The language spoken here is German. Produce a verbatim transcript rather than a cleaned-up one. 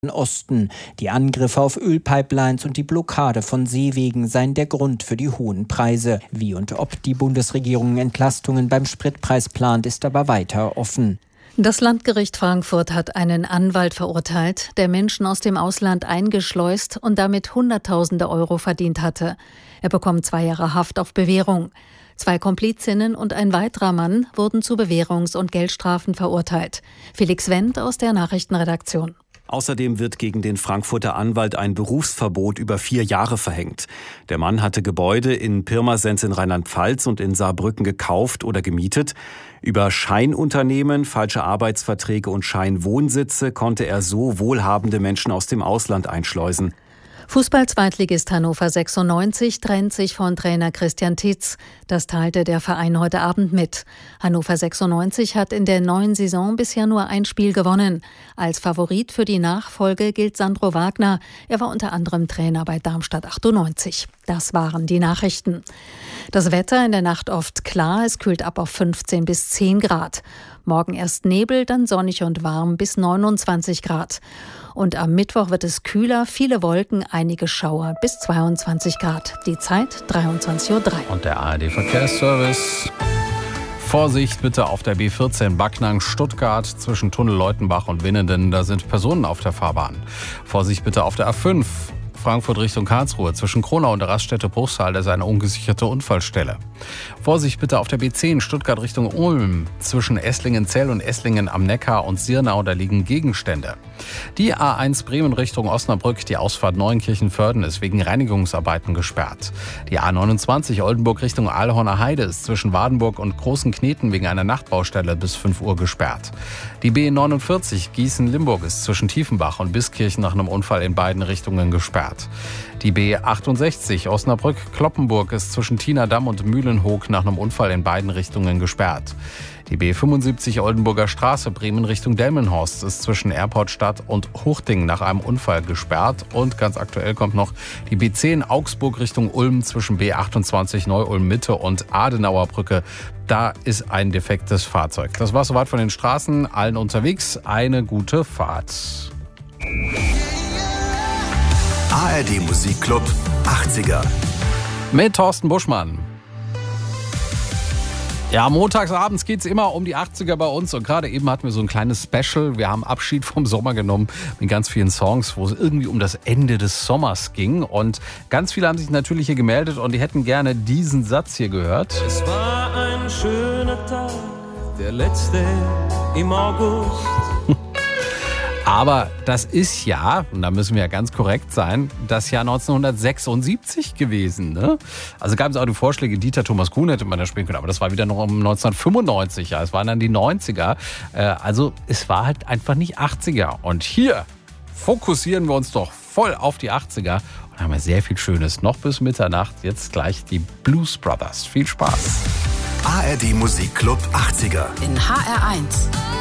Osten. Die Angriffe auf Ölpipelines und die Blockade von Seewegen seien der Grund für die hohen Preise. Wie und ob die Bundesregierung Entlastungen beim Spritpreis plant, ist aber weiter offen. Das Landgericht Frankfurt hat einen Anwalt verurteilt, der Menschen aus dem Ausland eingeschleust und damit Hunderttausende Euro verdient hatte. Er bekommt zwei Jahre Haft auf Bewährung. Zwei Komplizinnen und ein weiterer Mann wurden zu Bewährungs- und Geldstrafen verurteilt. Felix Wendt aus der Nachrichtenredaktion. Außerdem wird gegen den Frankfurter Anwalt ein Berufsverbot über vier Jahre verhängt. Der Mann hatte Gebäude in Pirmasens in Rheinland-Pfalz und in Saarbrücken gekauft oder gemietet. Über Scheinunternehmen, falsche Arbeitsverträge und Scheinwohnsitze konnte er so wohlhabende Menschen aus dem Ausland einschleusen. Fußball-Zweitligist Hannover sechsundneunzig trennt sich von Trainer Christian Titz. Das teilte der Verein heute Abend mit. Hannover sechsundneunzig hat in der neuen Saison bisher nur ein Spiel gewonnen. Als Favorit für die Nachfolge gilt Sandro Wagner. Er war unter anderem Trainer bei Darmstadt achtundneunzig. Das waren die Nachrichten. Das Wetter in der Nacht oft klar, es kühlt ab auf fünfzehn bis zehn Grad. Morgen erst Nebel, dann sonnig und warm bis neunundzwanzig Grad. Und am Mittwoch wird es kühler, viele Wolken, einige Schauer bis zweiundzwanzig Grad. Die Zeit dreiundzwanzig Uhr drei. Und der A R D-Verkehrsservice. Vorsicht bitte auf der B vierzehn Backnang-Stuttgart zwischen Tunnel Leutenbach und Winnenden. Da sind Personen auf der Fahrbahn. Vorsicht bitte auf der A fünf. Frankfurt Richtung Karlsruhe. Zwischen Kronau und der Raststätte Bruchsal ist eine ungesicherte Unfallstelle. Vorsicht bitte auf der B zehn Stuttgart Richtung Ulm. Zwischen Esslingen-Zell und Esslingen am Neckar und Sirnau, da liegen Gegenstände. Die A eins Bremen Richtung Osnabrück, die Ausfahrt Neunkirchen-Vörden ist wegen Reinigungsarbeiten gesperrt. Die A neunundzwanzig Oldenburg Richtung Aalhorner Heide ist zwischen Wadenburg und Großen Kneten wegen einer Nachtbaustelle bis fünf Uhr gesperrt. Die B neunundvierzig Gießen-Limburg ist zwischen Tiefenbach und Biskirchen nach einem Unfall in beiden Richtungen gesperrt. Die B achtundsechzig Osnabrück-Kloppenburg ist zwischen Tienerdamm und Mühlenhoek nach einem Unfall in beiden Richtungen gesperrt. Die B fünfundsiebzig Oldenburger Straße Bremen Richtung Delmenhorst ist zwischen Airportstadt und Huchting nach einem Unfall gesperrt. Und ganz aktuell kommt noch die B zehn Augsburg Richtung Ulm zwischen B achtundzwanzig Neu-Ulm Mitte und Adenauer Brücke. Da ist ein defektes Fahrzeug. Das war soweit von den Straßen. Allen unterwegs eine gute Fahrt. A R D Musikclub achtziger. Mit Thorsten Buschmann. Ja, montagsabends geht es immer um die achtziger bei uns und gerade eben hatten wir so ein kleines Special. Wir haben Abschied vom Sommer genommen mit ganz vielen Songs, wo es irgendwie um das Ende des Sommers ging. Und ganz viele haben sich natürlich hier gemeldet und die hätten gerne diesen Satz hier gehört. Es war ein schöner Tag, der letzte im August. Aber das ist ja, und da müssen wir ja ganz korrekt sein, das Jahr neunzehnhundertsechsundsiebzig gewesen. Ne? Also gab es auch die Vorschläge, Dieter Thomas Kuhn hätte man da spielen können, aber das war wieder noch um neunzehnhundertfünfundneunzig, ja, es waren dann die neunziger. Äh, also es war halt einfach nicht achtziger. Und hier fokussieren wir uns doch voll auf die achtziger und haben ja sehr viel Schönes. Noch bis Mitternacht, jetzt gleich die Blues Brothers. Viel Spaß. A R D Musikclub achtziger. In H R eins.